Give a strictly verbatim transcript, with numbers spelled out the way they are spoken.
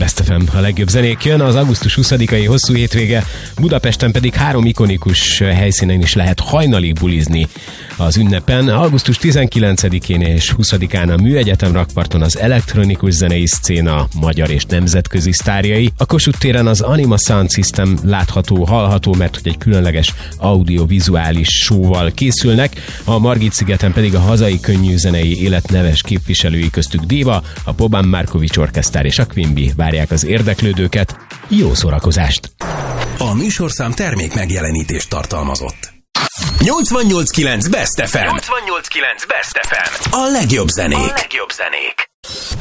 Best ef em, a legjobb zenék jön, az augusztus huszadikai hosszú hétvége, Budapesten pedig három ikonikus helyszínen is lehet hajnalig bulizni az ünnepen. augusztus tizenkilencedikén és huszadikán a Műegyetem rakparton az elektronikus zenei szcéna magyar és nemzetközi sztárjai. A Kossuth téren az Anima Sound System látható, hallható, mert hogy egy különleges audiovizuális showval készülnek. A Margit-szigeten pedig a hazai könnyűzenei élet neves képviselői, köztük Déva, a Boban Markovics Orkesztár és a Quimby várják az érdeklődőket. Jó szórakozást! A műsorszám termék megjelenítést tartalmazott. nyolcvannyolc kilenc Best ef em. nyolcvannyolc kilenc Best ef em. A legjobb zenék. A legjobb zenék.